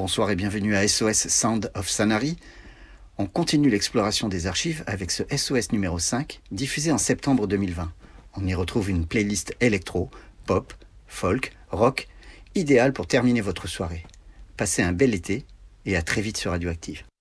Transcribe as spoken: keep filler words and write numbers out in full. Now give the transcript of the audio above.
Bonsoir et bienvenue à S O S Sound of Sanary. On continue l'exploration des archives avec ce S O S numéro cinq, diffusé en septembre deux mille vingt. On y retrouve une playlist électro, pop, folk, rock, idéale pour terminer votre soirée. Passez un bel été et à très vite sur Radioactive.